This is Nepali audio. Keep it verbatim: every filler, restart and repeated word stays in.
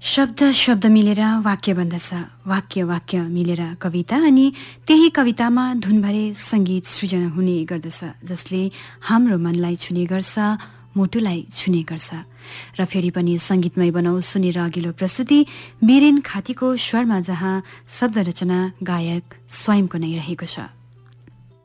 शब्द शब्द मिलेर वाक्य बन्दछ, वाक्य वाक्य मिलेर कविता, अनि त्यही कवितामा धुनभरे सङ्गीत सृजना हुने गर्दछ, जसले हाम्रो मनलाई छुने गर्छ, मुटुलाई छुने गर्छ। र फेरि पनि सङ्गीतमय बनाऊ सुनेर अघिल्लो प्रस्तुति बिरेन खातीको स्वरमा, जहाँ शब्द रचना गायक स्वयंको नै रहेको छ।